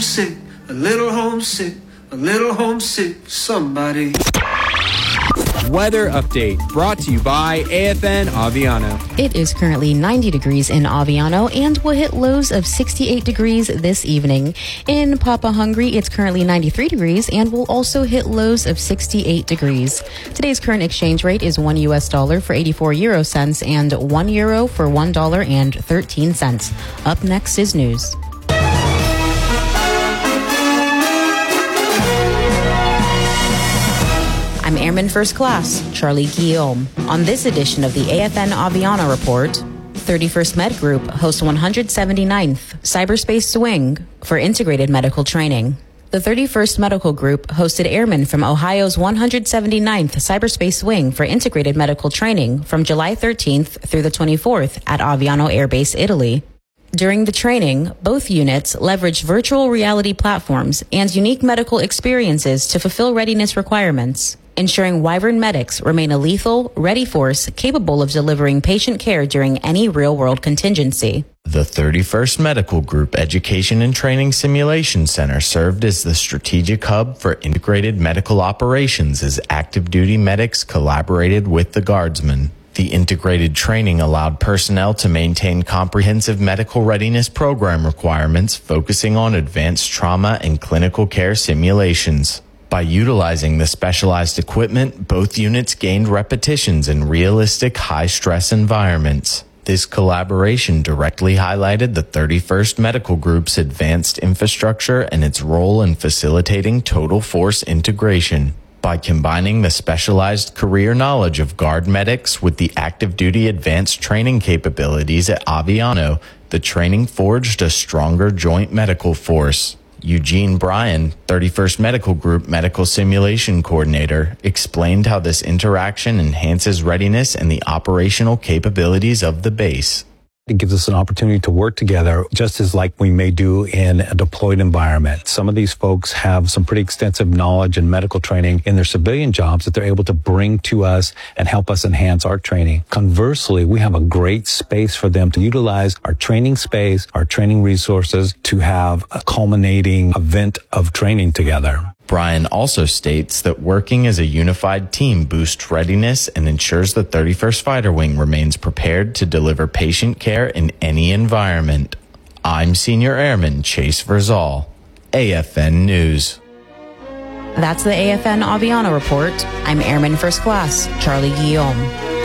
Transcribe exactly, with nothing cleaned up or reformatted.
homesick, a little homesick, a little homesick, somebody. Weather update brought to you by A F N Aviano. It is currently ninety degrees in Aviano and will hit lows of sixty-eight degrees this evening. In Papa Hungary, it's currently ninety-three degrees and will also hit lows of sixty-eight degrees. Today's current exchange rate is one U S dollar for eighty-four euro cents and one euro for one dollar and thirteen cents. Up next is news. I'm Airman First Class, Charlie Guillaume. On this edition of the A F N Aviano Report, thirty-first Med Group hosts one hundred seventy-ninth Cyberspace Swing for integrated medical training. The thirty-first Medical Group hosted airmen from Ohio's one hundred seventy-ninth Cyberspace Swing for integrated medical training from July thirteenth through the twenty-fourth at Aviano Air Base, Italy. During the training, both units leveraged virtual reality platforms and unique medical experiences to fulfill readiness requirements, ensuring Wyvern medics remain a lethal, ready force capable of delivering patient care during any real-world contingency. The thirty-first Medical Group Education and Training Simulation Center served as the strategic hub for integrated medical operations as active duty medics collaborated with the Guardsmen. The integrated training allowed personnel to maintain comprehensive medical readiness program requirements, focusing on advanced trauma and clinical care simulations. By utilizing the specialized equipment, both units gained repetitions in realistic high-stress environments. This collaboration directly highlighted the thirty-first Medical Group's advanced infrastructure and its role in facilitating total force integration. By combining the specialized career knowledge of Guard medics with the active duty advanced training capabilities at Aviano, the training forged a stronger joint medical force. Eugene Bryan, thirty-first Medical Group Medical Simulation Coordinator, explained how this interaction enhances readiness and the operational capabilities of the base. It gives us an opportunity to work together just as like we may do in a deployed environment. Some of these folks have some pretty extensive knowledge and medical training in their civilian jobs that they're able to bring to us and help us enhance our training. Conversely, we have a great space for them to utilize our training space, our training resources to have a culminating event of training together. Bryan also states that working as a unified team boosts readiness and ensures the thirty-first Fighter Wing remains prepared to deliver patient care in any environment. I'm Senior Airman Chase Verzal, A F N News. That's the A F N Aviano Report. I'm Airman First Class, Charlie Guillaume.